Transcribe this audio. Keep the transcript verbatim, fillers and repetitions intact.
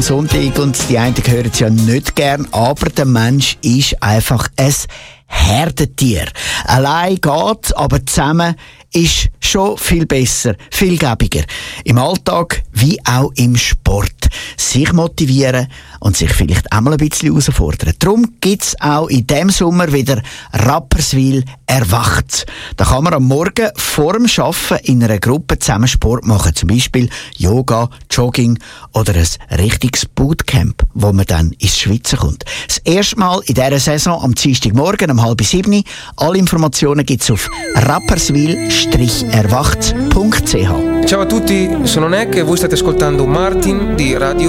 Sonntag und die einen hören es ja nicht gern, aber der Mensch ist einfach ein Herdentier. Allein geht, aber zusammen ist schon viel besser, viel gäbiger. Im Alltag wie auch im Sport. Sich motivieren und sich vielleicht auch mal ein bisschen herausfordern. Darum gibt es auch in diesem Sommer wieder Rapperswil erwacht. Da kann man am Morgen vor dem Arbeiten in einer Gruppe zusammen Sport machen. Zum Beispiel Yoga, Jogging oder ein richtiges Bootcamp, wo man dann ins Schwitzen kommt. Das erste Mal in dieser Saison am Dienstagmorgen um halb sieben. Alle Informationen gibt es auf rapperswil erwacht punkt c h. Ciao a tutti, sono Neck e voi state ascoltando Martin di Radio